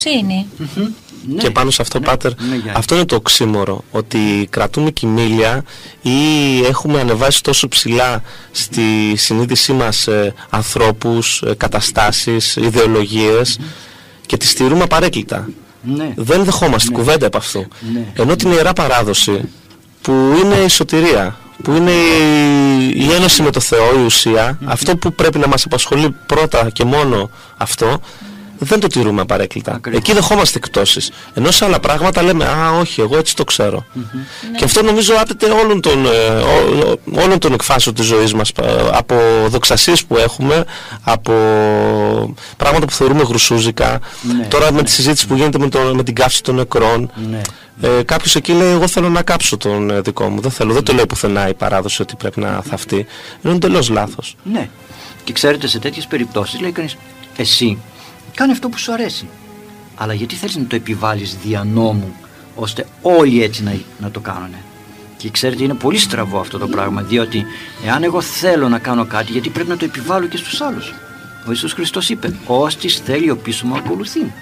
Και πάνω σε αυτό, Πάτερ, αυτό είναι το οξύμορο, ότι κρατούμε κοιμήλια ή έχουμε ανεβάσει τόσο ψηλά στη συνείδησή μας ανθρώπους, καταστάσεις, ιδεολογίες και τις στηρούμε απαρέκκλητα. Δεν δεχόμαστε κουβέντα από αυτό. Ενώ την Ιερά Παράδοση, που είναι η σωτηρία, που είναι η ένωση με το Θεό, η ουσία, αυτό που πρέπει να μας απασχολεί πρώτα και μόνο αυτό, δεν το τηρούμε απαραίτητα. Εκεί δεχόμαστε εκπτώσεις. Ενώ σε άλλα πράγματα λέμε «Α, όχι, εγώ έτσι το ξέρω». Και αυτό νομίζω άπτεται όλων των εκφάσεων της ζωής μας, από δοξασίες που έχουμε, από πράγματα που θεωρούμε γρουσούζικα. Τώρα με τη συζήτηση που γίνεται με την καύση των νεκρών, κάποιος εκεί λέει «Εγώ θέλω να κάψω τον δικό μου». Δεν το λέει πουθενά η παράδοση ότι πρέπει να θαυτεί. Είναι εντελώς λάθος. Ναι. Και ξέρετε, σε τέτοιες περιπτώσεις λέει κανείς «Εσύ κάνε αυτό που σου αρέσει». Αλλά γιατί θέλεις να το επιβάλλεις δια νόμου, ώστε όλοι έτσι να το κάνουν? Και ξέρετε, είναι πολύ στραβό αυτό το πράγμα, διότι εάν εγώ θέλω να κάνω κάτι, γιατί πρέπει να το επιβάλλω και στους άλλους? Ο Ιησούς Χριστός είπε «Όστις θέλει ο πίσω μου ακολουθεί».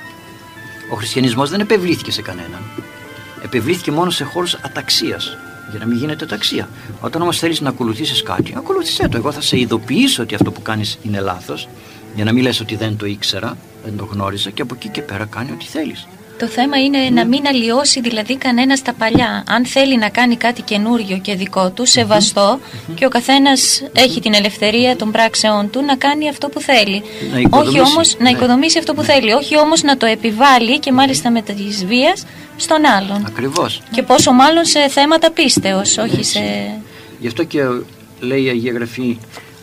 Ο χριστιανισμός δεν επευλήθηκε σε κανέναν. Επευλήθηκε μόνο σε χώρους αταξίας, για να μην γίνεται ταξία. Όταν όμως θέλεις να ακολουθήσεις κάτι, ακολούθησέ το. Εγώ θα σε ειδοποιήσω ότι αυτό που κάνεις είναι λάθος, για να μην λες ότι δεν το ήξερα, δεν το γνώριζα, και από εκεί και πέρα κάνει ό,τι θέλεις. Το θέμα είναι να μην αλλοιώσει δηλαδή κανένας τα παλιά. Αν θέλει να κάνει κάτι καινούριο και δικό του, σεβαστό, και ο καθένας έχει την ελευθερία των πράξεών του να κάνει αυτό που θέλει. Όχι όμως να οικοδομήσει αυτό που θέλει, όχι όμως να το επιβάλλει, και μάλιστα με της βίας, στον άλλον. Ακριβώς. Και πόσο μάλλον σε θέματα πίστεως, όχι σε... Γι' αυτό και λέει η Αγία Γραφή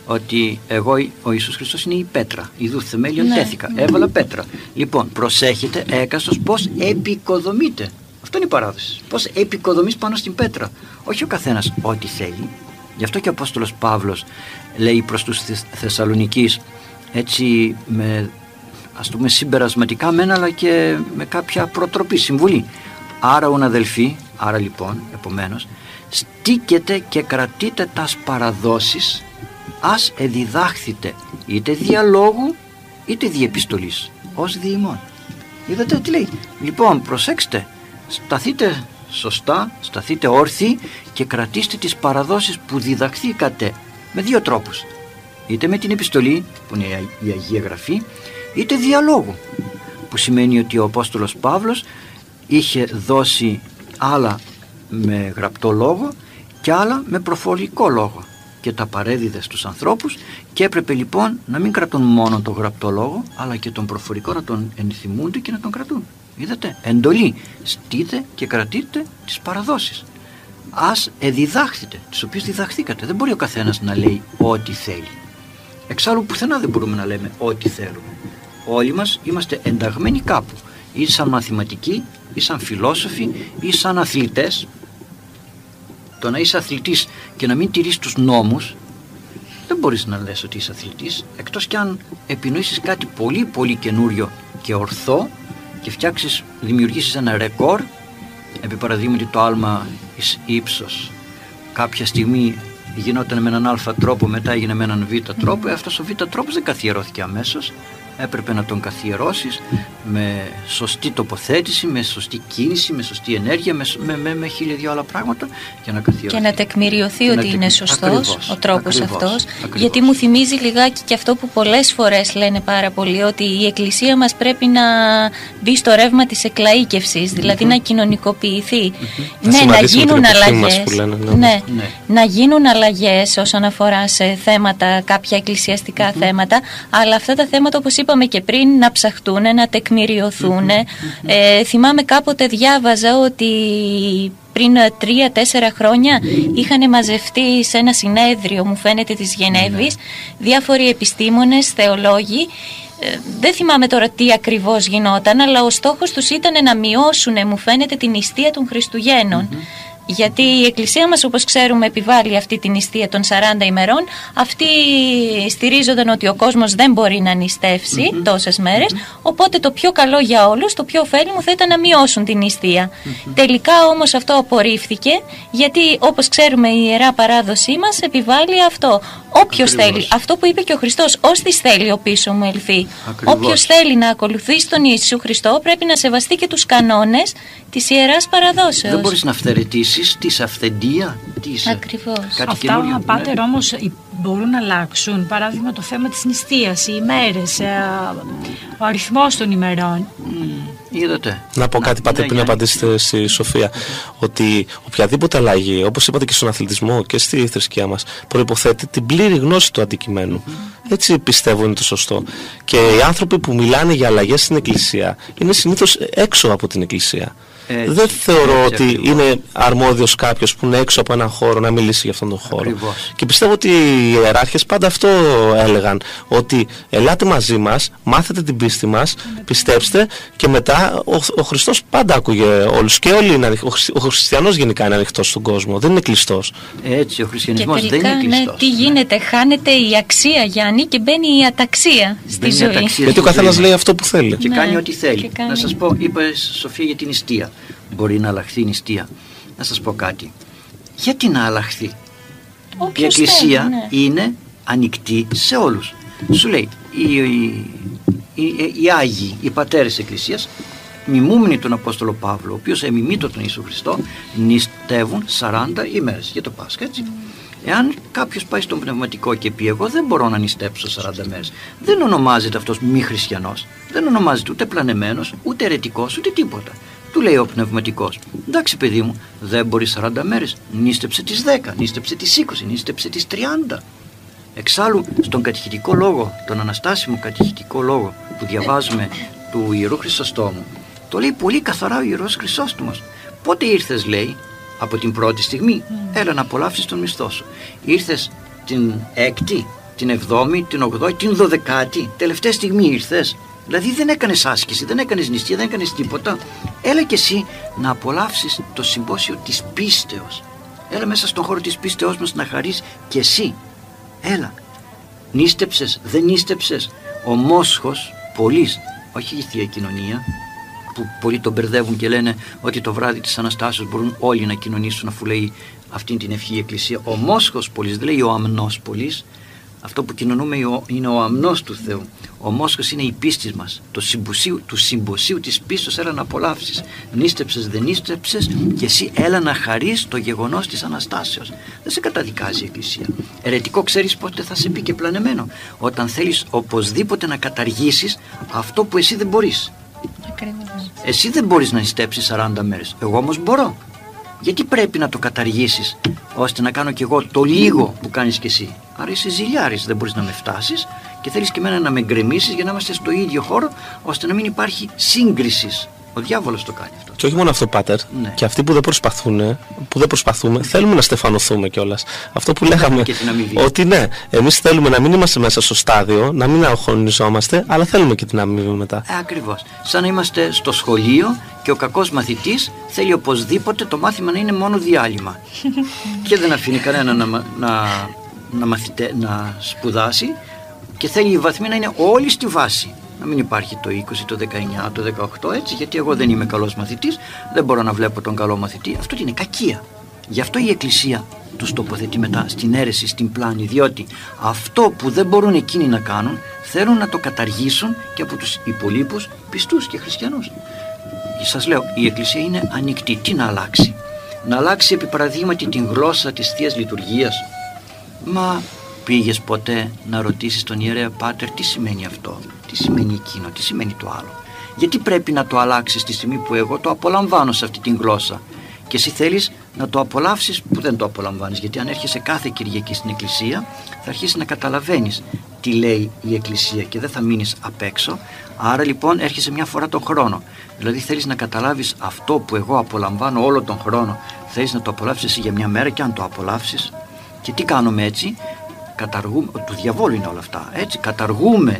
ότι εγώ, ο Ιησούς Χριστός, είναι η πέτρα. Ιδού θεμέλιον τέθηκα. Έβαλα πέτρα. Λοιπόν, προσέχετε έκαστος πώς επικοδομείτε. Αυτό είναι η παράδοση. Πώς επικοδομείς πάνω στην πέτρα. Όχι ο καθένας ό,τι θέλει. Γι' αυτό και ο Απόστολος Παύλος λέει προς τους Θεσσαλονικείς, έτσι με, ας πούμε, συμπερασματικά μεν, αλλά και με κάποια προτροπή, συμβουλή. Άρα ον αδελφοί, άρα λοιπόν, επομένως, στήκετε και κρατείτε τας παραδόσεις, ας εδιδάχθητε είτε διαλόγου είτε διεπιστολής ως διημών. Είδατε τι λέει? Λοιπόν, προσέξτε, σταθείτε σωστά, σταθείτε όρθιοι και κρατήστε τις παραδόσεις που διδαχθήκατε με δύο τρόπους. Είτε με την επιστολή, που είναι η Αγία Γραφή, είτε διαλόγου, που σημαίνει ότι ο Απόστολος Παύλος είχε δώσει άλλα με γραπτό λόγο και άλλα με προφορικό λόγο, και τα παρέδιδε στους ανθρώπους, και έπρεπε λοιπόν να μην κρατούν μόνο τον γραπτό λόγο, αλλά και τον προφορικό, να τον ενθυμούνται και να τον κρατούν. Είδατε, εντολή, στείτε και κρατείτε τις παραδόσεις. Ας εδιδάχθητε, τις οποίες διδαχθήκατε. Δεν μπορεί ο καθένας να λέει ό,τι θέλει. Εξάλλου πουθενά δεν μπορούμε να λέμε ό,τι θέλουμε. Όλοι μας είμαστε ενταγμένοι κάπου, ή σαν μαθηματικοί, ή σαν φιλόσοφοι, ή σαν αθλητές. Το να είσαι αθλητής και να μην τηρείς τους νόμους, δεν μπορείς να λες ότι είσαι αθλητής, εκτός κι αν επινοήσεις κάτι πολύ πολύ καινούριο και ορθό και δημιουργήσεις ένα ρεκόρ. Επί παραδείγματι, το άλμα εις ύψος κάποια στιγμή γινόταν με έναν α τρόπο, μετά έγινε με έναν β τρόπο. Αυτός ο β τρόπος δεν καθιερώθηκε αμέσως. Έπρεπε να τον καθιερώσεις με σωστή τοποθέτηση, με σωστή κίνηση, με σωστή ενέργεια, με χίλια δυο άλλα πράγματα, για να καθιερωθεί. Και να τεκμηριωθεί ότι είναι σωστός ο τρόπος αυτός. Γιατί μου θυμίζει λιγάκι και αυτό που πολλές φορές λένε πάρα πολύ, ότι η Εκκλησία μας πρέπει να μπει στο ρεύμα της εκλαΐκευσης, δηλαδή να κοινωνικοποιηθεί. Ναι, να γίνουν αλλαγές. Να γίνουν αλλαγές όσον αφορά σε θέματα, κάποια εκκλησιαστικά θέματα, αλλά αυτά τα θέματα, όπως είπαμε και πριν, να ψαχτούν, να τεκμηριωθούν. Θυμάμαι κάποτε διάβαζα ότι πριν 3-4 χρόνια είχαν μαζευτεί σε ένα συνέδριο, μου φαίνεται, της Γενέβης, διάφοροι επιστήμονες, θεολόγοι. Δεν θυμάμαι τώρα τι ακριβώς γινόταν, αλλά ο στόχος τους ήταν να μειώσουν, μου φαίνεται, την νηστεία των Χριστουγέννων. Γιατί η Εκκλησία μας, όπως ξέρουμε, επιβάλλει αυτή την νηστεία των 40 ημερών. Αυτοί στηρίζονταν ότι ο κόσμος δεν μπορεί να νηστεύσει τόσες μέρες, οπότε το πιο καλό για όλους, το πιο ωφέλιμο θα ήταν να μειώσουν την νηστεία. Τελικά όμως αυτό απορρίφθηκε, γιατί όπως ξέρουμε η Ιερά Παράδοσή μας επιβάλλει αυτό. Όποιος θέλει, αυτό που είπε και ο Χριστός, «Ώστις θέλει ο πίσω μου ελθεί». Όποιος θέλει να ακολουθήσει τον Ιησού Χριστό πρέπει να σεβαστεί και τους κανόνες της Ιεράς Παραδόσεως. Δεν μπορείς να αυθαιρετήσεις τη αυθεντία της. Ακριβώς. Αυτά, Πάτερ, όμως μπορούν να αλλάξουν. Παράδειγμα, το θέμα της νηστείας, οι ημέρες, ο αριθμός των ημερών. Είδατε. Να πω κάτι, Πάτερ, πριν απαντήσετε στη Σοφία, ότι οποιαδήποτε αλλαγή, όπως είπατε και στον αθλητισμό και στη θρησκεία μας, προϋποθέτει την πλήρη γνώση του αντικειμένου. Έτσι πιστεύω είναι το σωστό. Και οι άνθρωποι που μιλάνε για αλλαγές στην Εκκλησία είναι συνήθως έξω από την Εκκλησία. Δεν θεωρώ ότι είναι αρμόδιος κάποιος που είναι έξω από έναν χώρο να μιλήσει για αυτόν τον χώρο. Ακριβώς. Και πιστεύω ότι οι ιεράρχες πάντα αυτό έλεγαν, ότι ελάτε μαζί μας, μάθετε την πίστη μας, πιστέψτε, και μετά ο Χριστός πάντα άκουγε όλους, και όλοι είναι, ο χριστιανός γενικά είναι ανοιχτός στον κόσμο, δεν είναι κλειστός. Έτσι, ο χριστιανισμός και τελικά, δεν είναι κλειστός. Ναι, τι γίνεται, χάνεται η αξία, Γιάννη, και μπαίνει η αταξία στη ζωή. Γιατί ο καθένας λέει αυτό που θέλει. Και κάνει ό,τι θέλει. Να σας πω, είπα Σοφία για την νηστεία. Μπορεί να αλλάχθει η νηστεία. Να σας πω κάτι. Γιατί να αλλάχθει? Η Εκκλησία είναι ανοιχτή σε όλους. Σου λέει, οι Άγιοι, οι πατέρες της Εκκλησίας, μιμούμενοι τον Απόστολο Παύλο, ο οποίος εμιμήτω τον Ιησού Χριστό, νηστεύουν 40 ημέρες για το Πάσχα, έτσι. Εάν κάποιος πάει στον πνευματικό και πει, εγώ δεν μπορώ να νηστέψω 40 μέρες, δεν ονομάζεται αυτός μη χριστιανός, δεν ονομάζεται ούτε πλανεμένος, ούτε αιρετικός, ούτε τίποτα. Του λέει ο πνευματικός, εντάξει παιδί μου, δεν μπορεί 40 μέρες, νήστεψε τις 10, νήστεψε τις 20, νήστεψε τις 30. Εξάλλου στον κατηχητικό λόγο, τον αναστάσιμο κατηχητικό λόγο που διαβάζουμε του Ιερού Χρυσοστόμου, το λέει πολύ καθαρά ο Ιερός Χρυσόστομος. Πότε ήρθες, λέει, από την πρώτη στιγμή, έλα να απολαύσεις τον μισθό σου. Ήρθες την 6η, την 7η, την 8η, την 12η, τελευταία στιγμή ήρθες. Δηλαδή δεν έκανες άσκηση, δεν έκανες νηστεία, δεν έκανες τίποτα. Έλα και εσύ να απολαύσεις το συμπόσιο της πίστεως. Έλα μέσα στον χώρο της πίστεώς μας να χαρείς και εσύ. Έλα. Νήστεψες, δεν νήστεψες. Ο μόσχος, πολλής, όχι η Θεία Κοινωνία, που πολλοί τον μπερδεύουν και λένε ότι το βράδυ της Αναστάσεως μπορούν όλοι να κοινωνήσουν, αφού λέει αυτήν την ευχή η Εκκλησία. Ο μόσχος πολλής, δεν λέει ο αμνός πολλής. Αυτό που κοινωνούμε είναι ο αμνός του Θεού. Ο μόσχος είναι η πίστη μας, του συμποσίου της πίστης. Έλα να απολαύσεις. Νήστεψες, δεν νήστεψες, και εσύ έλα να χαρείς το γεγονός της Αναστάσεως. Δεν σε καταδικάζει η Εκκλησία. Αιρετικό ξέρεις πότε θα σε πει και πλανεμένο? Όταν θέλεις οπωσδήποτε να καταργήσεις αυτό που εσύ δεν μπορείς. Ακριβώς. Εσύ δεν μπορείς να νηστέψεις 40 μέρες. Εγώ όμως μπορώ. Γιατί πρέπει να το καταργήσεις ώστε να κάνω κι εγώ το λίγο που κάνεις κι εσύ? Άρα είσαι ζηλιάρης, δεν μπορείς να με φτάσεις και θέλεις και εμένα να με γκρεμίσεις για να είμαστε στο ίδιο χώρο, ώστε να μην υπάρχει σύγκριση. Ο διάβολος το κάνει αυτό. Και όχι μόνο αυτό, Πάτερ, ναι. Και αυτοί που δεν προσπαθούμε, θέλουμε να στεφανωθούμε κιόλας. Αυτό που λέγαμε, ότι ναι, εμείς θέλουμε να μην είμαστε μέσα στο στάδιο, να μην αγχωνιζόμαστε, αλλά θέλουμε και την αμοιβή μετά. Ακριβώς. Σαν να είμαστε στο σχολείο και ο κακός μαθητής θέλει οπωσδήποτε το μάθημα να είναι μόνο διάλειμμα. Και δεν αφήνει κανένα να σπουδάσει, και θέλει οι βαθμοί να είναι όλοι στη βάση. Να μην υπάρχει το 20, το 19, το 18, έτσι, γιατί εγώ δεν είμαι καλός μαθητής, δεν μπορώ να βλέπω τον καλό μαθητή. Αυτό είναι κακία. Γι' αυτό η Εκκλησία τους τοποθετεί μετά στην αίρεση, στην πλάνη, διότι αυτό που δεν μπορούν εκείνοι να κάνουν, θέλουν να το καταργήσουν και από τους υπολείπους πιστούς και χριστιανούς. Σας λέω, η Εκκλησία είναι ανοιχτή. Τι να αλλάξει? Να αλλάξει επί παραδείγματι την γλώσσα της Θείας Λειτουργίας? Μα πήγες ποτέ να ρωτήσεις τον ιερέα Πάτερ τι σημαίνει αυτό, τι σημαίνει εκείνο, τι σημαίνει το άλλο? Γιατί πρέπει να το αλλάξεις τη στιγμή που εγώ το απολαμβάνω σε αυτή την γλώσσα και εσύ θέλεις να το απολαύσεις που δεν το απολαμβάνεις? Γιατί αν έρχεσαι κάθε Κυριακή στην Εκκλησία θα αρχίσεις να καταλαβαίνεις τι λέει η Εκκλησία και δεν θα μείνεις απ' έξω. Άρα λοιπόν έρχεσαι μια φορά τον χρόνο. Δηλαδή θέλεις να καταλάβεις αυτό που εγώ απολαμβάνω όλο τον χρόνο, θέλεις να το απολαύσεις εσύ για μια μέρα, και αν το απολαύσεις. Και τι κάνουμε έτσι? Καταργούμε, του διαβόλου είναι όλα αυτά, έτσι, καταργούμε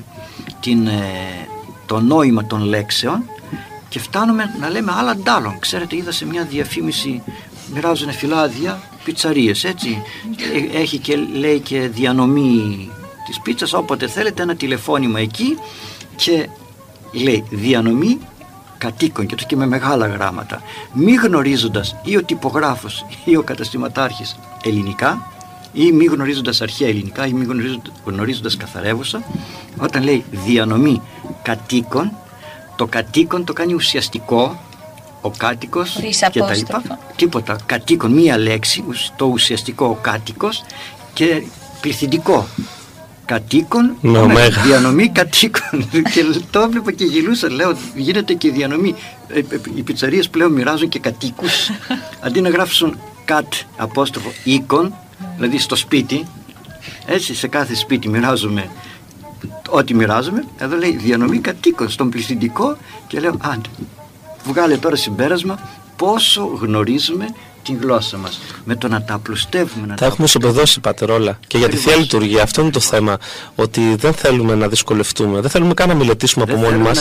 το νόημα των λέξεων και φτάνουμε να λέμε άλλα ντάλλον. Ξέρετε, είδα σε μια διαφήμιση, μοιράζουν φυλάδια πιτσαρίες, έτσι, έχει και λέει και διανομή της πίτσας, όποτε θέλετε ένα τηλεφώνημα εκεί και λέει διανομή κατοίκων, και το και με μεγάλα γράμματα, μη γνωρίζοντας ή ο τυπογράφος ή ο καταστηματάρχης ελληνικά, ή μη γνωρίζοντας αρχαία ελληνικά ή μη γνωρίζοντας καθαρεύουσα, όταν λέει διανομή κατοίκων, το κατοίκον το κάνει ουσιαστικό, ο κάτοικος και τα λοιπά. Τίποτα. Κατοίκον, μία λέξη, το ουσιαστικό ο κάτοικος, και πληθυντικό. Κατοίκον, διανομή κατοίκων. Και το έβλεπα και γελούσα, λέω, γίνεται και διανομή. Οι πιτσαρίες πλέον μοιράζουν και κατοίκους. Αντί να γράψουν κατ απόστροφο οίκον, δηλαδή στο σπίτι, έτσι σε κάθε σπίτι μοιράζουμε ό,τι μοιράζουμε. Εδώ λέει διανομή κατοίκων στον πληθυντικό, και λέω, άντε, βγάλε τώρα συμπέρασμα πόσο γνωρίζουμε την γλώσσα μας. Με το να τα απλουστεύουμε. Τα έχουμε σοπεδώσει, Πάτερ, όλα. Και για τη Θεία Λειτουργία, αυτό είναι το θέμα. Ότι δεν θέλουμε να δυσκολευτούμε. Δεν θέλουμε καν να μελετήσουμε από μόνοι μας.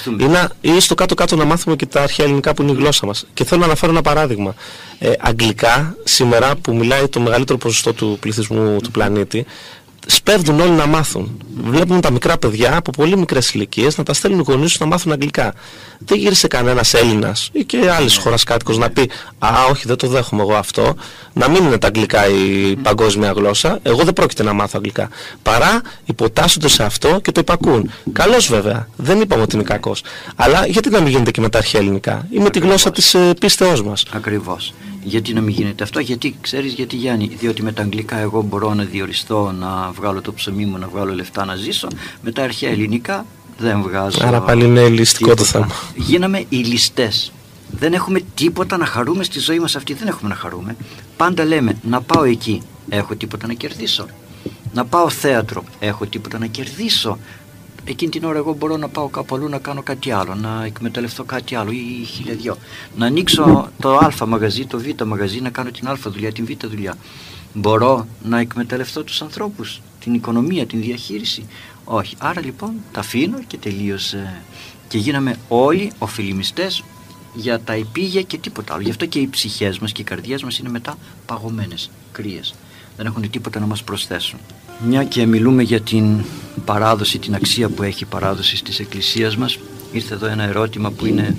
Ή στο κάτω-κάτω να μάθουμε και τα αρχαία ελληνικά που είναι η γλώσσα μας. Και θέλω να αναφέρω ένα παράδειγμα. Αγγλικά, σήμερα που μιλάει το μεγαλύτερο ποσοστό του πληθυσμού του πλανήτη, σπέβδουν όλοι να μάθουν. Βλέπουμε τα μικρά παιδιά από πολύ μικρές ηλικίες να τα στέλνουν οι γονείς τους να μάθουν αγγλικά. Δεν γύρισε κανένας Έλληνας ή και άλλης χώρας κάτοικος να πει «Α, όχι, δεν το δέχομαι εγώ αυτό». Να μην είναι τα αγγλικά η παγκόσμια γλώσσα. Εγώ δεν πρόκειται να μάθω αγγλικά. Παρά υποτάσσονται σε αυτό και το υπακούν. Καλώς βέβαια. Δεν είπαμε ότι είναι κακός. Αλλά γιατί να μην γίνεται και με τα αρχαία ελληνικά ή με τη γλώσσα της πίστεώς μας. Ακριβώς. Γιατί να μην γίνεται αυτό? Γιατί ξέρεις γιατί, Γιάννη? Διότι με τα αγγλικά εγώ μπορώ να διοριστώ, να βγάλω το ψωμί μου, να βγάλω λεφτά, να ζήσω. Με τα αρχαία ελληνικά δεν βγάζω. Άρα πάλι είναι ελιστικό το θέμα. Γίναμε οι ληστές. Δεν έχουμε τίποτα να χαρούμε στη ζωή μας αυτή. Δεν έχουμε να χαρούμε. Πάντα λέμε να πάω εκεί, έχω τίποτα να κερδίσω. Να πάω θέατρο, έχω τίποτα να κερδίσω. Εκείνη την ώρα εγώ μπορώ να πάω κάπου αλλού να κάνω κάτι άλλο, να εκμεταλλευτώ κάτι άλλο ή χιλιαδιό. Να ανοίξω το α μαγαζί, το β μαγαζί, να κάνω την α δουλειά, την β δουλειά. Μπορώ να εκμεταλλευτώ τους ανθρώπους, την οικονομία, την διαχείριση? Όχι. Άρα λοιπόν τα αφήνω και τελείωσε. Και γίναμε όλοι οφειλιμιστές για τα επίγεια και τίποτα άλλο. Γι' αυτό και οι ψυχές μας και οι καρδιές μας είναι μετά παγωμένες, κρύες. Δεν έχουν τίποτα να μας προσθέσουν. Μια και μιλούμε για την παράδοση, την αξία που έχει η παράδοση της Εκκλησίας μας, ήρθε εδώ ένα ερώτημα που είναι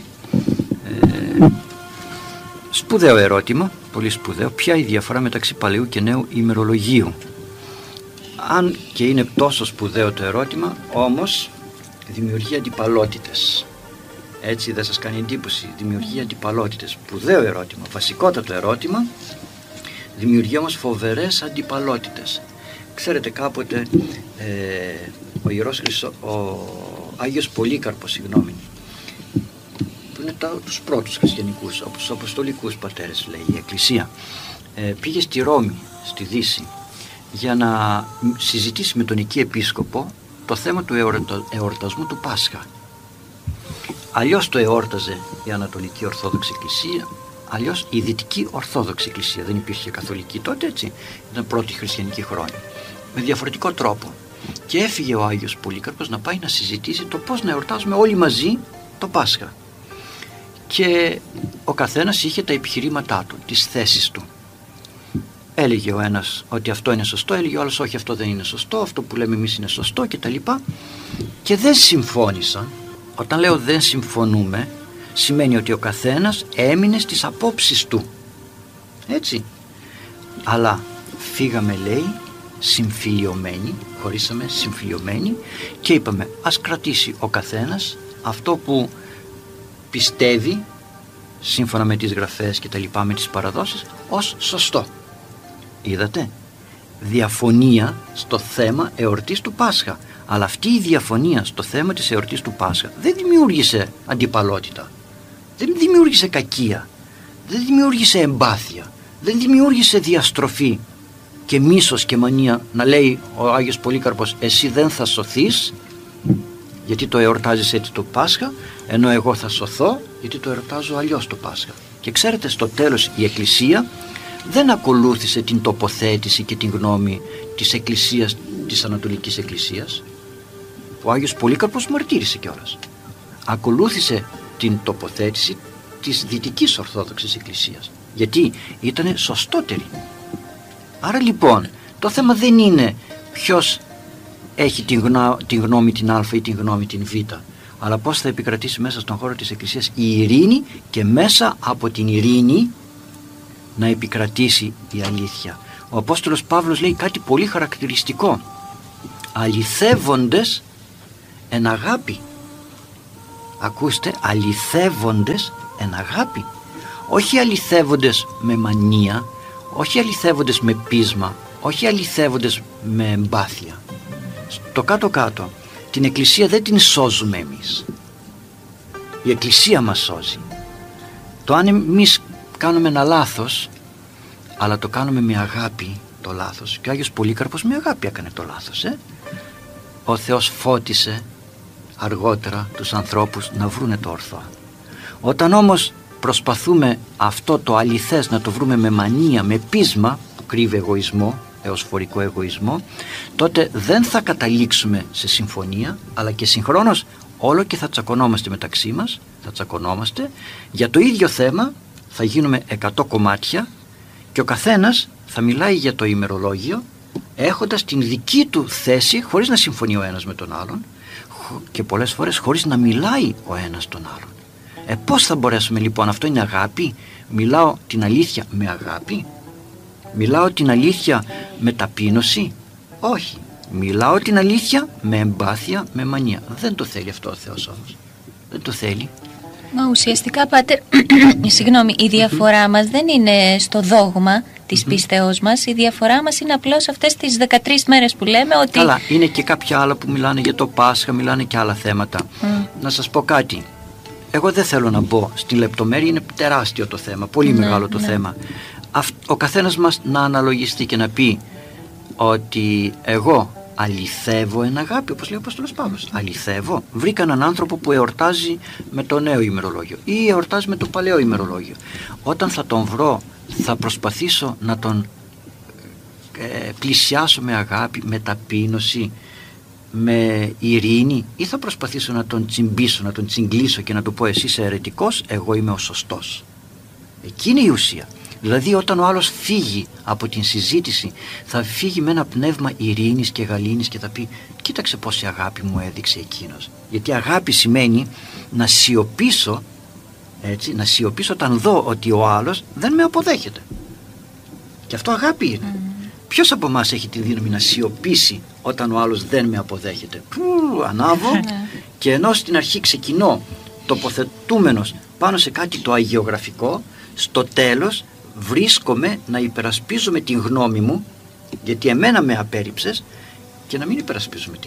σπουδαίο ερώτημα, πολύ σπουδαίο. Ποια η διαφορά μεταξύ παλαιού και νέου ημερολογίου? Αν και είναι τόσο σπουδαίο το ερώτημα, όμως δημιουργεί αντιπαλότητες. Έτσι δεν σας κάνει εντύπωση? Δημιουργεί αντιπαλότητες. Σπουδαίο ερώτημα, βασικότατο ερώτημα, δημιουργεί όμως φοβερές αντιπαλότητες. Ξέρετε, κάποτε ο Άγιος Πολύκαρπος, που είναι τους πρώτους χριστιανικούς, από τους αποστολικούς πατέρες, λέει η Εκκλησία, πήγε στη Ρώμη, στη Δύση, για να συζητήσει με τον εκεί επίσκοπο το θέμα του εορτασμού του Πάσχα. Αλλιώς το εόρταζε η Ανατολική Ορθόδοξη Εκκλησία, αλλιώς η Δυτική Ορθόδοξη Εκκλησία. Δεν υπήρχε καθολική τότε, έτσι. Ήταν πρώτη χριστιανική χρόνια. Με διαφορετικό τρόπο. Και έφυγε ο Άγιος Πολύκαρπος να πάει να συζητήσει το πώς να εορτάζουμε όλοι μαζί το Πάσχα. Και ο καθένας είχε τα επιχειρήματά του, τις θέσεις του. Έλεγε ο ένας ότι αυτό είναι σωστό, έλεγε ο άλλος όχι, αυτό δεν είναι σωστό, αυτό που λέμε εμείς είναι σωστό κτλ. Και δεν συμφώνησαν. Όταν λέω δεν συμφωνούμε, σημαίνει ότι ο καθένας έμεινε στις απόψεις του. Έτσι. Αλλά φύγαμε, λέει, συμφιλιωμένοι, χωρίσαμε συμφιλιωμένοι και είπαμε ας κρατήσει ο καθένας αυτό που πιστεύει σύμφωνα με τις γραφές και τα λοιπά, με τις παραδόσεις, ως σωστό. Είδατε, διαφωνία στο θέμα εορτής του Πάσχα. Αλλά αυτή η διαφωνία στο θέμα της εορτής του Πάσχα δεν δημιούργησε αντιπαλότητα, δεν δημιούργησε κακία, δεν δημιούργησε εμπάθεια, δεν δημιούργησε διαστροφή και μίσος και μανία να λέει ο Άγιος Πολύκαρπος εσύ δεν θα σωθείς γιατί το εορτάζεις έτσι το Πάσχα, ενώ εγώ θα σωθώ γιατί το εορτάζω αλλιώς το Πάσχα. Και ξέρετε, στο τέλος η Εκκλησία δεν ακολούθησε την τοποθέτηση και την γνώμη της Εκκλησίας, της Ανατολικής Εκκλησίας. Ο Άγιος Πολύκαρπος μαρτύρησε κιόλας. Ακολούθησε την τοποθέτηση της Δυτικής Ορθόδοξης Εκκλησίας, γιατί ήταν σωστότερη. Άρα λοιπόν το θέμα δεν είναι ποιος έχει την γνώμη την Α ή την γνώμη την Β, αλλά πώς θα επικρατήσει μέσα στον χώρο της Εκκλησίας η ειρήνη και μέσα από την ειρήνη να επικρατήσει η αλήθεια. Ο Απόστολος Παύλος λέει κάτι πολύ χαρακτηριστικό: αληθεύοντες εν αγάπη. Ακούστε, αληθεύοντες εν αγάπη. Όχι αληθεύοντες με μανία, όχι αληθεύοντες με πείσμα, όχι αληθεύοντες με εμπάθεια. Στο κάτω-κάτω την Εκκλησία δεν την σώζουμε εμείς. Η Εκκλησία μας σώζει. Το αν εμείς κάνουμε ένα λάθος, αλλά το κάνουμε με αγάπη το λάθος, και ο Άγιος Πολύκαρπος με αγάπη έκανε το λάθος, ο Θεός φώτισε αργότερα τους ανθρώπους να βρούνε το ορθό. Όταν όμως προσπαθούμε αυτό το αληθές να το βρούμε με μανία, με πείσμα που κρύβει εγωισμό, έως φορικό εγωισμό, τότε δεν θα καταλήξουμε σε συμφωνία, αλλά και συγχρόνως όλο και θα τσακωνόμαστε μεταξύ μας, θα τσακωνόμαστε για το ίδιο θέμα, θα γίνουμε 100 κομμάτια και ο καθένας θα μιλάει για το ημερολόγιο έχοντας την δική του θέση, χωρίς να συμφωνεί ο ένας με τον άλλον και πολλές φορές χωρίς να μιλάει ο ένας τον άλλον. Πώς θα μπορέσουμε λοιπόν? Αυτό είναι αγάπη? Μιλάω την αλήθεια με αγάπη? Μιλάω την αλήθεια με ταπείνωση? Όχι. Μιλάω την αλήθεια με εμπάθεια, με μανία. Δεν το θέλει αυτό ο Θεός όμως. Δεν το θέλει. Μα ουσιαστικά, Πάτερ, συγγνώμη, η διαφορά μας δεν είναι στο δόγμα της πίστεώς μας. Η διαφορά μας είναι απλώς αυτές τις 13 μέρες που λέμε ότι... Καλά, είναι και κάποια άλλα που μιλάνε για το Πάσχα, μιλάνε και άλλα θέματα. Να σας πω κάτι. Εγώ δεν θέλω να μπω στην λεπτομέρεια, είναι τεράστιο το θέμα, πολύ μεγάλο το θέμα. Ο καθένας μας να αναλογιστεί και να πει ότι εγώ αληθεύω εν αγάπη, όπως λέει ο Απόστολος Παύλος. Αληθεύω. Βρήκα έναν άνθρωπο που εορτάζει με το νέο ημερολόγιο ή εορτάζει με το παλαιό ημερολόγιο. Όταν θα τον βρω, θα προσπαθήσω να τον πλησιάσω με αγάπη, με ταπείνωση, με ειρήνη, ή θα προσπαθήσω να τον τσιμπήσω, να τον τσιγκλίσω και να του πω εσύ είσαι αιρετικός, εγώ είμαι ο σωστός. Εκεί είναι η ουσία. Δηλαδή όταν ο άλλος φύγει από την συζήτηση, θα φύγει με ένα πνεύμα ειρήνης και γαλήνης και θα πει κοίταξε πόση αγάπη μου έδειξε εκείνος. Γιατί αγάπη σημαίνει να σιωπήσω, έτσι, να σιωπήσω όταν δω ότι ο άλλος δεν με αποδέχεται. Και αυτό αγάπη είναι. Ποιος από εμάς έχει τη δύναμη να σιωπήσει όταν ο άλλος δεν με αποδέχεται? Ανάβω και ενώ στην αρχή ξεκινώ τοποθετούμενος πάνω σε κάτι το αγιογραφικό, στο τέλος βρίσκομαι να υπερασπίζομαι την γνώμη μου, γιατί εμένα με απέρριψες, και να μην υπερασπίζομαι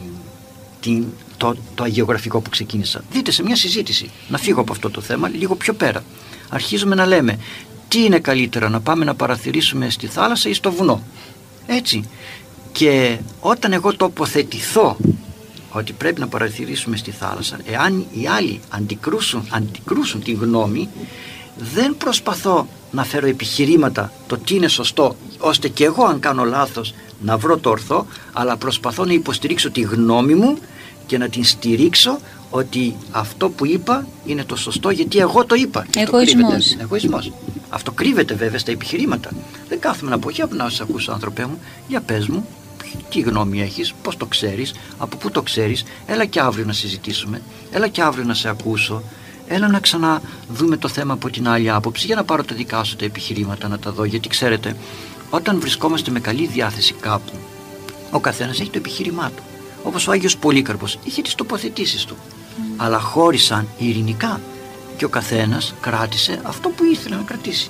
το αγιογραφικό που ξεκίνησα. Δείτε, σε μια συζήτηση, να φύγω από αυτό το θέμα λίγο πιο πέρα, αρχίζουμε να λέμε τι είναι καλύτερα, να πάμε να παραθυρίσουμε στη θάλασσα ή στο βουνό, έτσι. Και όταν εγώ τοποθετηθώ ότι πρέπει να παραθυρίσουμε στη θάλασσα, εάν οι άλλοι αντικρούσουν την γνώμη, δεν προσπαθώ να φέρω επιχειρήματα το τι είναι σωστό, ώστε και εγώ αν κάνω λάθος να βρω το ορθό, αλλά προσπαθώ να υποστηρίξω τη γνώμη μου και να την στηρίξω ότι αυτό που είπα είναι το σωστό, γιατί εγώ το είπα. Εγωισμός. Αυτό κρύβεται βέβαια στα επιχειρήματα. Δεν κάθομαι να πω για να σας ακούσω, άνθρωπέ μου, για πες μου τι γνώμη έχεις, πώς το ξέρεις, από πού το ξέρεις, έλα και αύριο να συζητήσουμε, έλα και αύριο να σε ακούσω, έλα να ξαναδούμε το θέμα από την άλλη άποψη για να πάρω τα δικά σου τα επιχειρήματα να τα δω. Γιατί ξέρετε, όταν βρισκόμαστε με καλή διάθεση κάπου, ο καθένας έχει το επιχείρημά του. Όπως ο Άγιος Πολύκαρπος είχε τις τοποθετήσεις του, αλλά χώρισαν ειρηνικά και ο καθένας κράτησε αυτό που ήθελε να κρατήσει.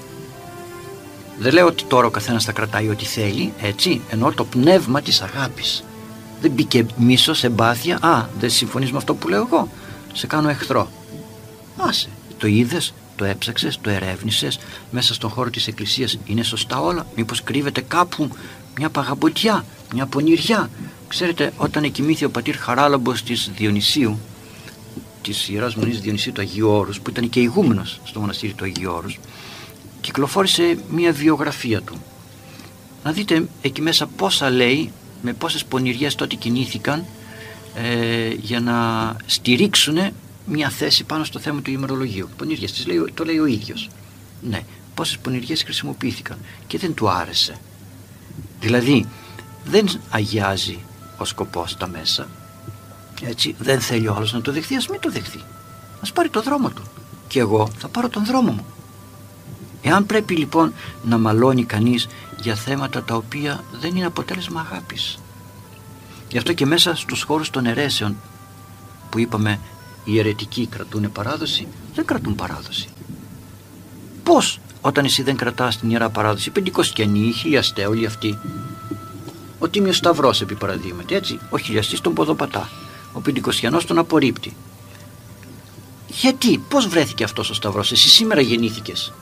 Δεν λέω ότι τώρα ο καθένας θα κρατάει ό,τι θέλει, έτσι, ενώ το πνεύμα της αγάπης. Δεν μπήκε μίσος, εμπάθεια, δεν συμφωνείς με αυτό που λέω εγώ, σε κάνω εχθρό. Άσε, το είδες, το έψαξες, το ερεύνησες, μέσα στον χώρο της Εκκλησίας είναι σωστά όλα? Μήπως κρύβεται κάπου μια παγαμποτιά, μια πονηριά? Ξέρετε, όταν εκοιμήθη ο πατήρ Χαράλαμπος της Διονυσίου, της Ιεράς Μονής Διονυσίου του Αγίου Όρους, που ήταν και ηγούμενος στο μοναστήρι του Αγίου Όρους, κυκλοφόρησε μια βιογραφία του. Να δείτε εκεί μέσα πόσα λέει, με πόσες πονηριές τότε κινήθηκαν για να στηρίξουν μια θέση πάνω στο θέμα του ημερολογίου. Πονηριές, το λέει ο ίδιος. Ναι, πόσες πονηριές χρησιμοποιήθηκαν και δεν του άρεσε. Δηλαδή δεν αγιάζει ο σκοπός τα μέσα, έτσι, δεν θέλει ο άλλος να το δεχθεί, ας μην το δεχθεί, ας πάρει το δρόμο του και εγώ θα πάρω τον δρόμο μου. Εάν πρέπει λοιπόν να μαλώνει κανείς για θέματα τα οποία δεν είναι αποτέλεσμα αγάπης. Γι' αυτό και μέσα στους χώρους των αιρέσεων που είπαμε οι αιρετικοί κρατούν παράδοση, δεν κρατούν παράδοση. Πώς όταν εσύ δεν κρατάς την Ιερά Παράδοση, οι Πεντηκοστιανοί, οι χιλιαστές, όλοι αυτοί, ο Τίμιος Σταυρός επί παραδείγματι, έτσι, ο χιλιαστής τον ποδοπατά, ο Πεντηκοστιανός τον απορρίπτει. Γιατί, πώς βρέθηκε αυτός ο Σταυρός? Εσύ σήμερα γεννήθηκες.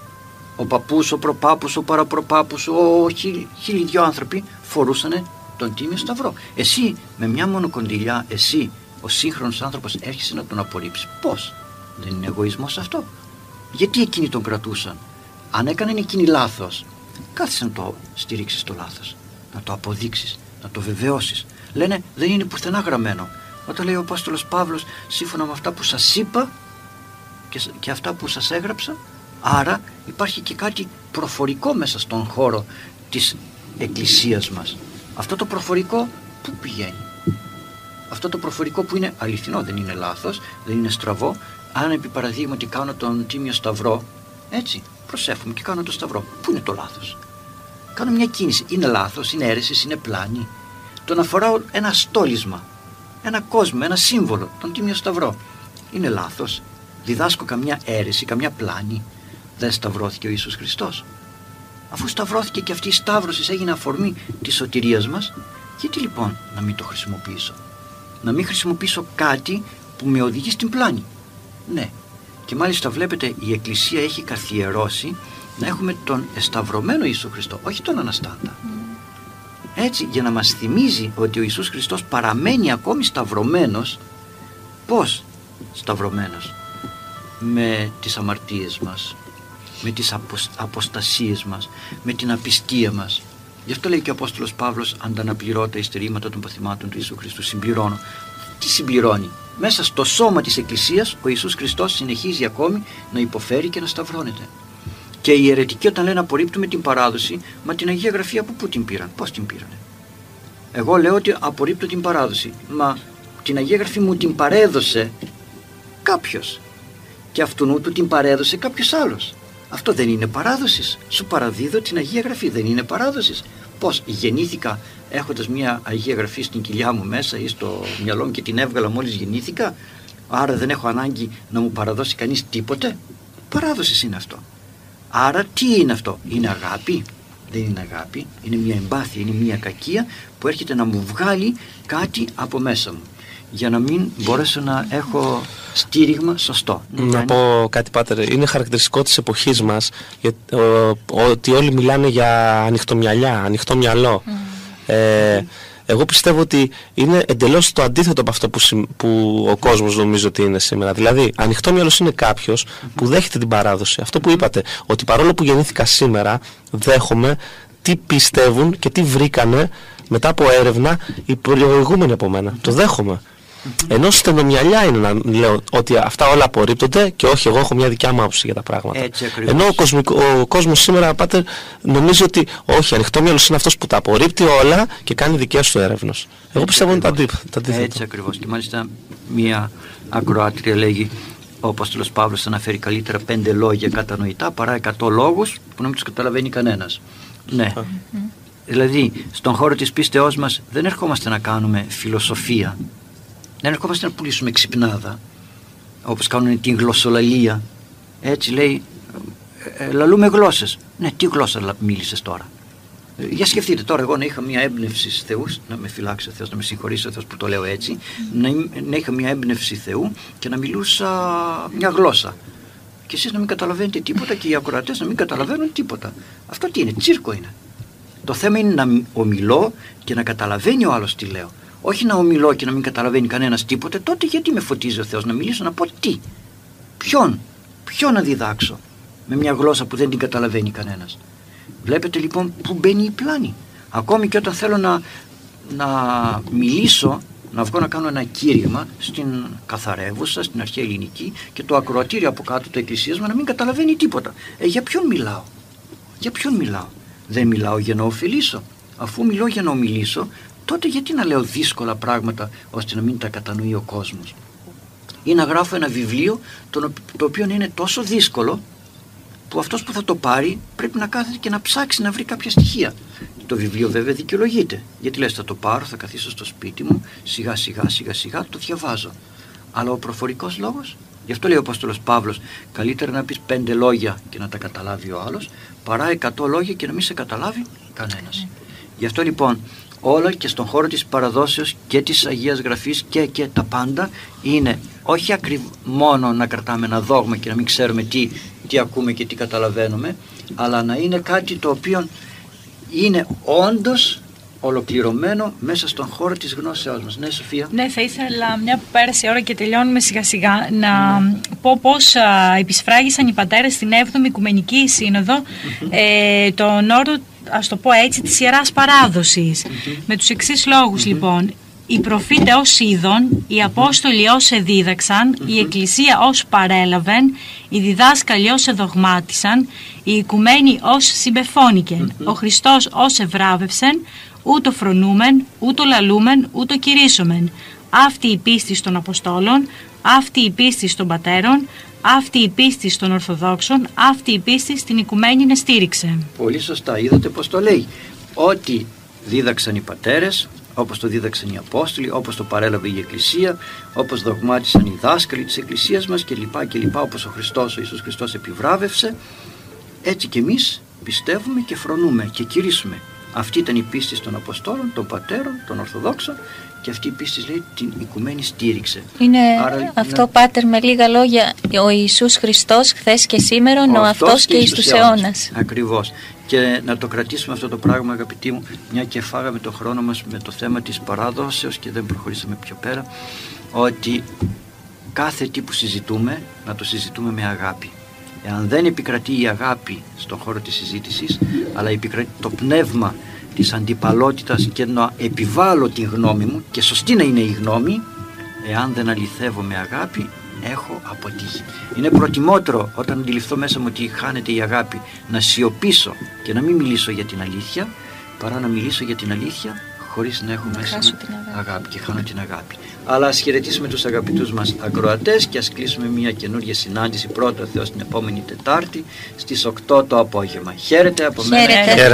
Ο παππούς, ο προπάπους, ο παραπροπάπους, χίλιοι δυο άνθρωποι φορούσανε τον Τίμιο Σταυρό. Εσύ με μια μονοκοντιλιά, εσύ ο σύγχρονος άνθρωπος έρχεσαι να τον απορρίψεις. Πώς? Δεν είναι εγωισμός αυτό? Γιατί εκείνοι τον κρατούσαν? Αν έκαναν εκείνοι λάθος, κάθεσαι να το στηρίξεις το λάθος, να το αποδείξεις, να το βεβαιώσεις. Λένε δεν είναι πουθενά γραμμένο. Όταν λέει ο Απόστολος Παύλος, σύμφωνα με αυτά που σας είπα και αυτά που σας έγραψα, άρα υπάρχει και κάτι προφορικό μέσα στον χώρο της Εκκλησίας μας. Αυτό το προφορικό πού πηγαίνει? Αυτό το προφορικό που είναι αληθινό, δεν είναι λάθος, δεν είναι στραβό. Αν επί παραδείγματι κάνω τον Τίμιο Σταυρό, έτσι, προσεύχομαι και κάνω τον Σταυρό, πού είναι το λάθος? Κάνω μια κίνηση, είναι λάθος, είναι αίρεση, είναι πλάνη? Τον αφοράω ένα στόλισμα, ένα κόσμο, ένα σύμβολο, τον Τίμιο Σταυρό. Είναι λάθος? Διδάσκω καμιά αίρεση, καμιά πλάνη? Δεν σταυρώθηκε ο Ιησούς Χριστός? Αφού σταυρώθηκε και αυτή η σταύρωση έγινε αφορμή της σωτηρίας μας, γιατί λοιπόν να μην το χρησιμοποιήσω? Να μην χρησιμοποιήσω κάτι που με οδηγεί στην πλάνη? Ναι, και μάλιστα βλέπετε η Εκκλησία έχει καθιερώσει να έχουμε τον εσταυρωμένο Ιησού Χριστό, όχι τον αναστάντα. Έτσι, για να μας θυμίζει ότι ο Ιησούς Χριστός παραμένει ακόμη σταυρωμένος. Πώς σταυρωμένος? Με τις αμαρτίες μας, με τις αποστασίες μας, με την απιστία μας. Γι' αυτό λέει και ο Απόστολος Παύλος, ανταναπληρώ τα υστερήματα των παθημάτων του Ιησού Χριστού. Συμπληρώνω. Τι συμπληρώνει? Μέσα στο σώμα της Εκκλησίας ο Ιησούς Χριστός συνεχίζει ακόμη να υποφέρει και να σταυρώνεται. Και οι αιρετικοί όταν λένε απορρίπτουμε την παράδοση, μα την Αγία Γραφή από πού την πήραν? Πώς την πήρανε? Εγώ λέω ότι απορρίπτω την παράδοση, μα την Αγία Γραφή μου την παρέδωσε κάποιος και αυτού του την παρέδωσε κάποιος άλλος. Αυτό δεν είναι παράδοση? Σου παραδίδω την Αγία Γραφή, δεν είναι παράδοση? Πώς γεννήθηκα έχοντας μια Αγία Γραφή στην κοιλιά μου μέσα ή στο μυαλό μου και την έβγαλα μόλις γεννήθηκα, άρα δεν έχω ανάγκη να μου παραδώσει κανείς τίποτε? Παράδοση είναι αυτό. Άρα τι είναι αυτό? Είναι αγάπη? Δεν είναι αγάπη, είναι μια εμπάθεια, είναι μια κακία που έρχεται να μου βγάλει κάτι από μέσα μου για να μην μπορέσω να έχω στήριγμα σωστό. Να πω κάτι, Πάτερ, είναι χαρακτηριστικό της εποχής μας ότι όλοι μιλάνε για ανοιχτομυαλιά, ανοιχτό μυαλό. Εγώ πιστεύω ότι είναι εντελώς το αντίθετο από αυτό που ο κόσμος νομίζει ότι είναι σήμερα. Δηλαδή, ανοιχτό μυαλός είναι κάποιος που δέχεται την παράδοση. Αυτό που είπατε, ότι παρόλο που γεννήθηκα σήμερα, δέχομαι τι πιστεύουν και τι βρήκανε μετά από έρευνα οι προηγούμενοι από μένα. Το δέχομαι. Ενώ στενομυαλιά είναι να λέω ότι αυτά όλα απορρίπτονται και όχι, εγώ έχω μια δικιά μου άποψη για τα πράγματα. Ενώ ο κόσμος σήμερα, Πάτερ, νομίζει ότι όχι, ανοιχτόμυαλος είναι αυτός που τα απορρίπτει όλα και κάνει δικές του έρευνες. Εγώ πιστεύω είναι τα αντίθετα. Έτσι ακριβώς. Και μάλιστα μια ακροάτρια λέγει, ο Απόστολος Παύλος αναφέρει καλύτερα 5 λόγια κατανοητά παρά 100 λόγους που να μην τους καταλαβαίνει κανένας. Ναι. Δηλαδή, στον χώρο της πίστεώς μας δεν ερχόμαστε να κάνουμε φιλοσοφία. Δεν ερχόμαστε να πουλήσουμε ξυπνάδα, όπως κάνουν την γλωσσολαλία. Έτσι λέει, λαλούμε γλώσσες. Ναι, τι γλώσσα μίλησες τώρα? Για σκεφτείτε τώρα, εγώ να είχα μια έμπνευση Θεού, να με φυλάξει ο Θεός, να με συγχωρήσει ο Θεός που το λέω έτσι, να είχα μια έμπνευση Θεού και να μιλούσα μια γλώσσα. Και εσείς να μην καταλαβαίνετε τίποτα και οι ακροατές να μην καταλαβαίνουν τίποτα. Αυτό τι είναι? Τσίρκο είναι. Το θέμα είναι να ομιλώ και να καταλαβαίνει ο άλλος τι λέω. Όχι να ομιλώ και να μην καταλαβαίνει κανένας τίποτε. Τότε γιατί με φωτίζει ο Θεός? Να μιλήσω, να πω τι? Ποιον να διδάξω με μια γλώσσα που δεν την καταλαβαίνει κανένας? Βλέπετε λοιπόν που μπαίνει η πλάνη. Ακόμη και όταν θέλω να μιλήσω, να βγω να κάνω ένα κήρυγμα στην καθαρεύουσα, στην αρχαία ελληνική, και το ακροατήριο από κάτω, το εκκλησίασμα, να μην καταλαβαίνει τίποτα. Για ποιον μιλάω? Για ποιον μιλάω? Δεν μιλάω για να ωφελήσω. Αφού μιλώ για να ομιλήσω, τότε γιατί να λέω δύσκολα πράγματα ώστε να μην τα κατανοεί ο κόσμος? Ή να γράφω ένα βιβλίο το οποίο είναι τόσο δύσκολο που αυτός που θα το πάρει πρέπει να κάθεται και να ψάξει να βρει κάποια στοιχεία. Το βιβλίο βέβαια δικαιολογείται, γιατί λες θα το πάρω, θα καθίσω στο σπίτι μου, σιγά σιγά το διαβάζω. Αλλά ο προφορικός λόγος, γι' αυτό λέει ο Απόστολος Παύλος, καλύτερα να πεις 5 λόγια και να τα καταλάβει ο άλλος, παρά 100 λόγια και να μην σε καταλάβει κανένας. Γι' αυτό λοιπόν όλα και στον χώρο της παραδόσεως και της Αγίας Γραφής και τα πάντα είναι όχι μόνο να κρατάμε ένα δόγμα και να μην ξέρουμε τι ακούμε και τι καταλαβαίνουμε, αλλά να είναι κάτι το οποίο είναι όντως ολοκληρωμένο μέσα στον χώρο της γνώσεώς μας. Ναι, Σοφία. Ναι, θα ήθελα, μια που πέρασε η ώρα και τελειώνουμε σιγά σιγά, να πω πώς επισφράγισαν οι πατέρες στην 7η Οικουμενική Σύνοδο τον όρο, ας το πω έτσι, της Ιεράς Παράδοσης. Με τους εξής λόγους λοιπόν. Οι προφήτε ως είδον, οι Απόστολοι ως εδίδαξαν, η Εκκλησία ως παρέλαβεν, οι διδάσκαλοι ως εδογμάτισαν, οι οικουμένοι ως συμπεφώνικεν, ο Χριστός ως ευράβευσεν, ούτω φρονούμεν, ούτω λαλούμεν, ούτω κηρύσσομεν. Αυτή η πίστη των Αποστόλων, αυτή η πίστη των Πατέρων, αυτή η πίστη των Ορθοδόξων, αυτή η πίστη στην οικουμένη εστήριξε. Πολύ σωστά, είδατε πως το λέει. Ό,τι δίδαξαν οι πατέρες, όπως το δίδαξαν οι Απόστολοι, όπως το παρέλαβε η Εκκλησία, όπως δογμάτισαν οι δάσκαλοι της Εκκλησίας μας κλπ. Όπως ο Ιησούς Χριστός επιβράβευσε, έτσι και εμείς πιστεύουμε και φρονούμε και κηρύσσουμε. Αυτή ήταν η πίστη των Αποστόλων, των Πατέρων, των Ορθοδόξων, και αυτή η πίστη, λέει, την οικουμένη στήριξε. Είναι αυτό, Πάτερ, με λίγα λόγια, ο Ιησούς Χριστός χθες και σήμερα, ο αυτός και εις τους αιώνας. Ακριβώς. Και να το κρατήσουμε αυτό το πράγμα, αγαπητοί μου, μια και φάγαμε το χρόνο μας με το θέμα της παράδοσεως και δεν προχωρήσαμε πιο πέρα, ότι κάθε τι που συζητούμε, να το συζητούμε με αγάπη. Εάν δεν επικρατεί η αγάπη στον χώρο της συζήτησης, αλλά επικρατεί το πνεύμα της αντιπαλότητας και να επιβάλλω την γνώμη μου, και σωστή να είναι η γνώμη, εάν δεν αληθεύω με αγάπη, έχω αποτύχει. Είναι προτιμότερο, όταν αντιληφθώ μέσα μου ότι χάνεται η αγάπη, να σιωπήσω και να μην μιλήσω για την αλήθεια, παρά να μιλήσω για την αλήθεια χωρίς να έχω μέσα μου αγάπη και χάνω την αγάπη. Αλλά ας χαιρετήσουμε τους αγαπητούς μας ακροατές και ας κλείσουμε μια καινούργια συνάντηση, πρώτα Θεός, την επόμενη Τετάρτη στις 8 το απόγευμα. Χαίρετε από μένα.